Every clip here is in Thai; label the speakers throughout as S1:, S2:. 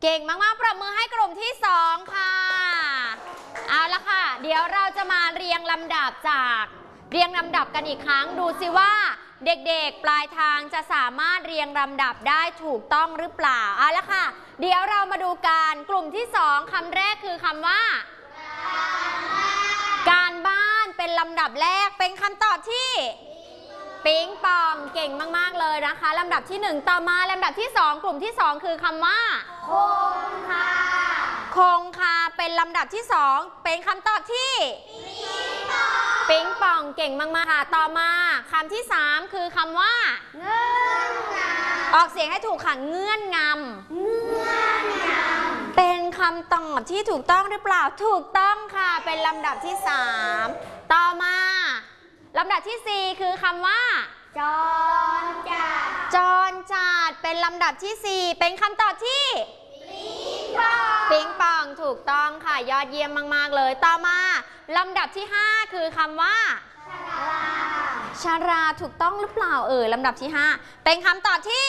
S1: เก่งมากๆปรบมือให้กลุ่มที่2ค่ะเอาละค่ะเดี๋ยวเราจะมาเรียงลำดับกันอีกครั้งดูสิว่าเด็กๆปลายทางจะสามารถเรียงลำดับได้ถูกต้องหรือเปล่าเอาละค่ะเดี๋ยวเรามาดูกันกลุ่มที่2คำแรกคือคำว่าการบ้านเป็นลำดับแรกเป็นคำตอบที่ปิ๊งปองเก่งมากๆเลยนะคะลำดับที่1ต่อมาลำดับที่2กลุ่มที่2คือคำว่าคงค่ะเป็นลำดับที่2เป็นคำตอบที่ปิ๊งปองเก่งมากๆค่ะต่อมาคำที่3คือคำว่าเงื่อนงำออกเสียงให้ถูกค่ะเงื่อนงำเป็นคำตอบที่ถูกต้องหรือเปล่าถูกต้องค่ะเป็นลำดับที่3ต่อมาลำดับที่4คือคำว่าจรจัดเป็นลำดับที่4เป็นคำตอบที่ปิ๊งปองถูกต้องค่ะยอดเยี่ยมมากๆเลยต่อมาลำดับที่5คือคำว่าชราถูกต้องหรือเปล่าลำดับที่5เป็นคำตอบที่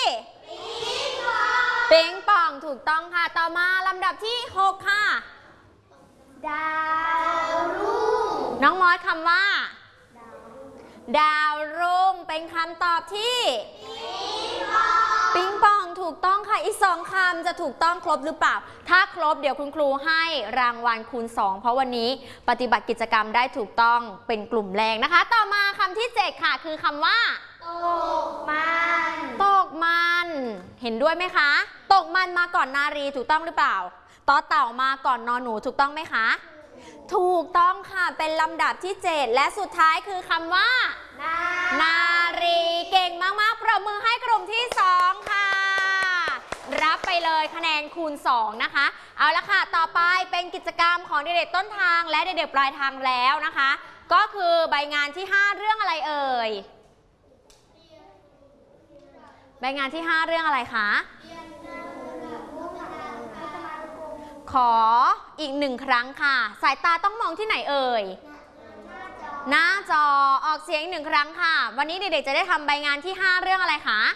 S1: ปิ๊งปองถูกต้องค่ะต่อมาลำดับที่6ค่ะดาวรุ่งน้องมอสคำว่าดาวรุ่งเป็นคำตอบที่ปิ๊งปองถูกต้องค่ะอีก2คำจะถูกต้องครบหรือเปล่าถ้าครบเดี๋ยวคุณครูให้รางวัลคูณ2เพราะวันนี้ปฏิบัติกิจกรรมได้ถูกต้องเป็นกลุ่มแรกนะคะต่อมาคำที่7ค่ะคือคำว่าตกมันเห็นด้วยไหมคะตกมันมาก่อนนารีถูกต้องหรือเปล่าต่อเต่ามาก่อนนอหนูถูกต้องไหมคะถูกต้องค่ะเป็นลำดับที่7และสุดท้ายคือคำว่านารีเก่งมากๆปรบมือให้กลุ่มที่2ค่ะรับไปเลยคะแนนคูณ2นะคะเอาละค่ะต่อไปเป็นกิจกรรมของเด็กๆต้นทางและเด็กๆปลายทางแล้วนะคะก็คือใบงานที่5เรื่องอะไรเอ่ยใบงานที่5เรื่องอะไรคะขออีก1ครั้งค่ะสายตาต้องมองที่ไหนเอ่ยหน้าจอออกเสียง1ครั้งค่ะวันนี้เด็กๆจะได้ทำใบงานที่5เรื่องอะไรคะ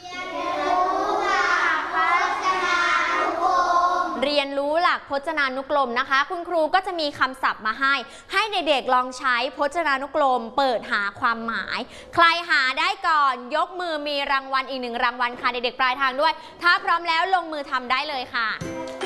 S1: เรียนรู้หลักพจนานุกรมนะคะคุณครูก็จะมีคำศัพท์มาให้เด็กๆลองใช้พจนานุกรมเปิดหาความหมายใครหาได้ก่อนยกมือมีรางวัลอีก1รางวัลค่ะเด็กๆปลายทางด้วยถ้าพร้อมแล้วลงมือทำได้เลยค่ะ